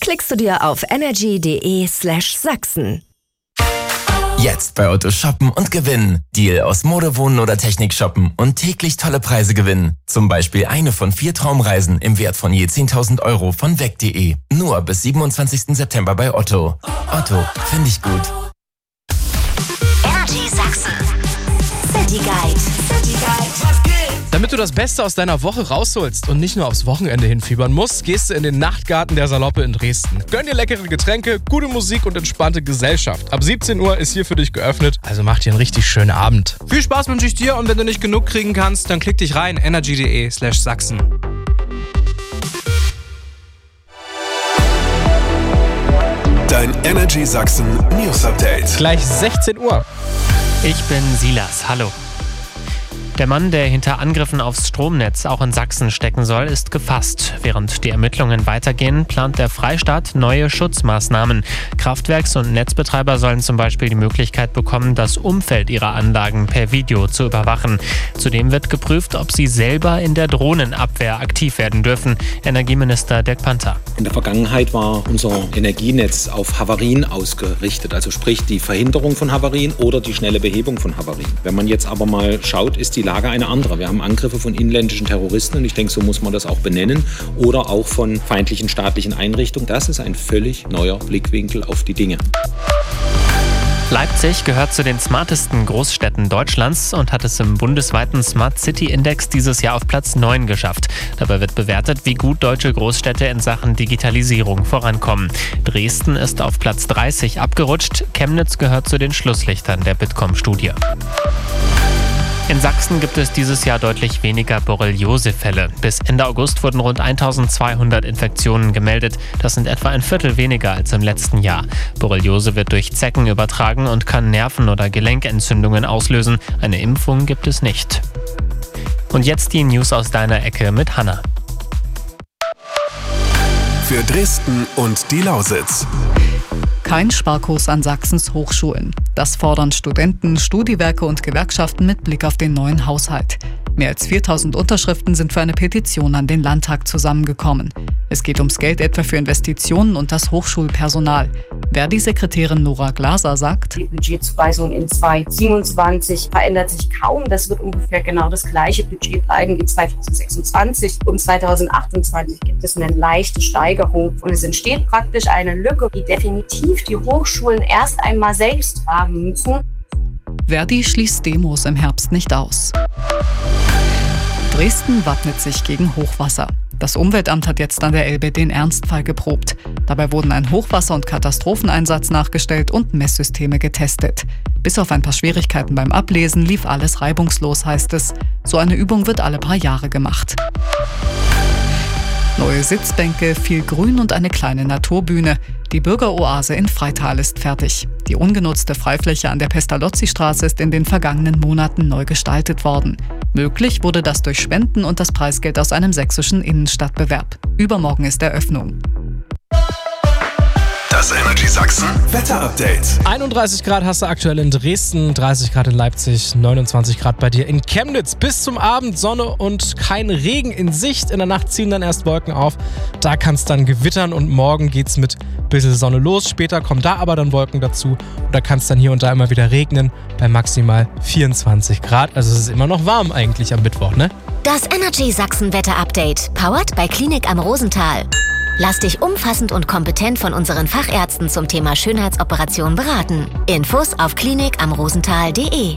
klickst du dir auf energy.de/Sachsen. Jetzt bei Otto shoppen und gewinnen. Deal aus Mode, Wohnen oder Technik shoppen und täglich tolle Preise gewinnen. Zum Beispiel eine von 4 Traumreisen im Wert von je 10.000 € von weg.de. Nur bis 27. September bei Otto. Otto, finde ich gut. Energy Sachsen. City Guide. Damit du das Beste aus deiner Woche rausholst und nicht nur aufs Wochenende hinfiebern musst, gehst du in den Nachtgarten der Saloppe in Dresden. Gönn dir leckere Getränke, gute Musik und entspannte Gesellschaft. Ab 17 Uhr ist hier für dich geöffnet, also mach dir einen richtig schönen Abend. Viel Spaß wünsche ich dir und wenn du nicht genug kriegen kannst, dann klick dich rein, energy.de/Sachsen. Dein Energy Sachsen News Update. Gleich 16 Uhr. Ich bin Silas, hallo. Der Mann, der hinter Angriffen aufs Stromnetz auch in Sachsen stecken soll, ist gefasst. Während die Ermittlungen weitergehen, plant der Freistaat neue Schutzmaßnahmen. Kraftwerks- und Netzbetreiber sollen zum Beispiel die Möglichkeit bekommen, das Umfeld ihrer Anlagen per Video zu überwachen. Zudem wird geprüft, ob sie selber in der Drohnenabwehr aktiv werden dürfen. Energieminister Dirk Panther. In der Vergangenheit war unser Energienetz auf Havarien ausgerichtet, also sprich die Verhinderung von Havarien oder die schnelle Behebung von Havarien. Wenn man jetzt aber mal schaut, ist die Lage eine andere. Wir haben Angriffe von inländischen Terroristen und ich denke, so muss man das auch benennen, oder auch von feindlichen staatlichen Einrichtungen. Das ist ein völlig neuer Blickwinkel auf die Dinge. Leipzig gehört zu den smartesten Großstädten Deutschlands und hat es im bundesweiten Smart City Index dieses Jahr auf Platz 9 geschafft. Dabei wird bewertet, wie gut deutsche Großstädte in Sachen Digitalisierung vorankommen. Dresden ist auf Platz 30 abgerutscht. Chemnitz gehört zu den Schlusslichtern der Bitkom-Studie. In Sachsen gibt es dieses Jahr deutlich weniger Borreliose-Fälle. Bis Ende August wurden rund 1200 Infektionen gemeldet. Das sind etwa ein Viertel weniger als im letzten Jahr. Borreliose wird durch Zecken übertragen und kann Nerven- oder Gelenkentzündungen auslösen. Eine Impfung gibt es nicht. Und jetzt die News aus deiner Ecke mit Hanna. Für Dresden und die Lausitz. Kein Sparkurs an Sachsens Hochschulen. Das fordern Studenten, Studiwerke und Gewerkschaften mit Blick auf den neuen Haushalt. Mehr als 4000 Unterschriften sind für eine Petition an den Landtag zusammengekommen. Es geht ums Geld etwa für Investitionen und das Hochschulpersonal. Verdi-Sekretärin Nora Glaser sagt: Die Budgetzuweisung in 2027 verändert sich kaum. Das wird ungefähr genau das gleiche Budget bleiben wie 2026. Und 2028 gibt es eine leichte Steigerung. Und es entsteht praktisch eine Lücke, die definitiv die Hochschulen erst einmal selbst tragen müssen. Verdi schließt Demos im Herbst nicht aus. Dresden wappnet sich gegen Hochwasser. Das Umweltamt hat jetzt an der Elbe den Ernstfall geprobt. Dabei wurden ein Hochwasser- und Katastropheneinsatz nachgestellt und Messsysteme getestet. Bis auf ein paar Schwierigkeiten beim Ablesen lief alles reibungslos, heißt es. So eine Übung wird alle paar Jahre gemacht. Neue Sitzbänke, viel Grün und eine kleine Naturbühne. Die Bürgeroase in Freital ist fertig. Die ungenutzte Freifläche an der Pestalozzi-Straße ist in den vergangenen Monaten neu gestaltet worden. Möglich wurde das durch Spenden und das Preisgeld aus einem sächsischen Innenstadtbewerb. Übermorgen ist Eröffnung. Das Energy Sachsen Wetter-Update. 31 Grad hast du aktuell in Dresden, 30 Grad in Leipzig, 29 Grad bei dir in Chemnitz. Bis zum Abend Sonne und kein Regen in Sicht. In der Nacht ziehen dann erst Wolken auf. Da kann es dann gewittern und morgen geht's mit ein bisschen Sonne los. Später kommen da aber dann Wolken dazu. Und da kann es dann hier und da immer wieder regnen bei maximal 24 Grad. Also es ist immer noch warm eigentlich am Mittwoch, ne? Das Energy Sachsen Wetter-Update, powered bei Klinik am Rosental. Lass dich umfassend und kompetent von unseren Fachärzten zum Thema Schönheitsoperation beraten. Infos auf klinikamrosental.de.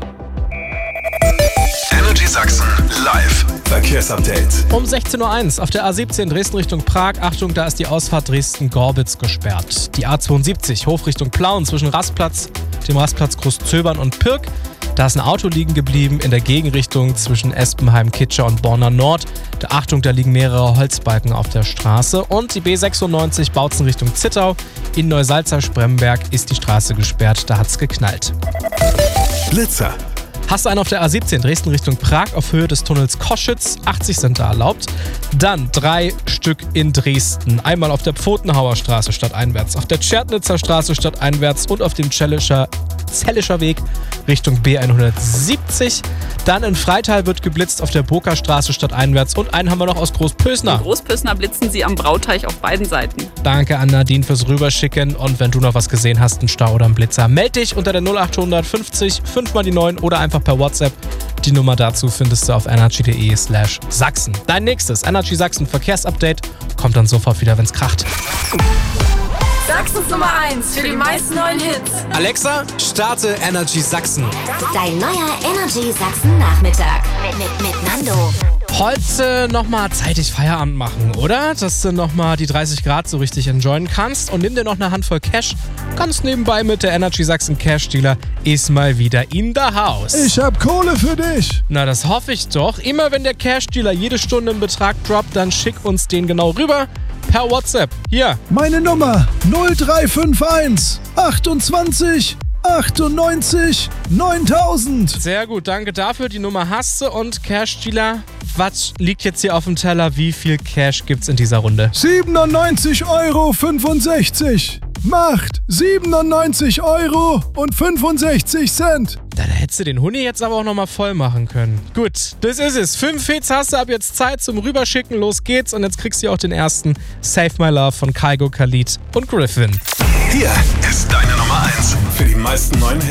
Energy Sachsen live Verkehrsupdate. Um 16.01 Uhr auf der A17 Dresden Richtung Prag. Achtung, da ist die Ausfahrt Dresden-Gorbitz gesperrt. Die A72 Hof Richtung Plauen zwischen dem Rastplatz Großzöbern und Pirk. Da ist ein Auto liegen geblieben in der Gegenrichtung zwischen Espenheim-Kitscher und Borna Nord. Achtung, da liegen mehrere Holzbalken auf der Straße. Und die B96 Bautzen Richtung Zittau. In Neusalza-Spremberg ist die Straße gesperrt, da hat's geknallt. Blitzer. Hast du einen auf der A17 Dresden Richtung Prag auf Höhe des Tunnels Koschitz, 80 sind da erlaubt. Dann 3 Stück in Dresden. Einmal auf der Pfotenhauer Straße stadteinwärts, auf der Tschernitzer Straße stadteinwärts und auf dem Czelischer Zellischer Weg Richtung B170. Dann in Freital wird geblitzt auf der Burgerstraße stadteinwärts. Und einen haben wir noch aus Großpösner. In Großpösner blitzen sie am Brauteich auf beiden Seiten. Danke an Nadine fürs Rüberschicken. Und wenn du noch was gesehen hast, einen Stau oder einen Blitzer, melde dich unter der 0800 50 5 mal die 9 oder einfach per WhatsApp. Die Nummer dazu findest du auf energy.de/Sachsen. Dein nächstes Energy Sachsen Verkehrsupdate kommt dann sofort wieder, wenn's kracht. Sachsens Nummer 1 für die meisten neuen Hits. Alexa, starte Energy Sachsen. Dein neuer Energy Sachsen Nachmittag mit Nando. Heute nochmal zeitig Feierabend machen, oder? Dass du nochmal die 30 Grad so richtig enjoyen kannst. Und nimm dir noch eine Handvoll Cash. Ganz nebenbei mit der Energy Sachsen Cash Dealer ist mal wieder in der Haus. Ich hab Kohle für dich. Na, das hoffe ich doch. Immer wenn der Cash Dealer jede Stunde einen Betrag droppt, dann schick uns den genau rüber. Per WhatsApp. Hier. Meine Nummer 0351 28 98 9000. Sehr gut, danke dafür. Die Nummer hast du. Und Cash Dealer, was liegt jetzt hier auf dem Teller? Wie viel Cash gibt's in dieser Runde? 97,65 Euro. Macht 97,65 Euro. Da hättest du den Huni jetzt aber auch nochmal voll machen können. Gut, das ist es. 5 Hits hast du ab jetzt Zeit zum Rüberschicken. Los geht's. Und jetzt kriegst du auch den ersten Save My Love von Kygo, Khalid und Griffin. Hier ist deine Nummer 1 für die meisten neuen Hits.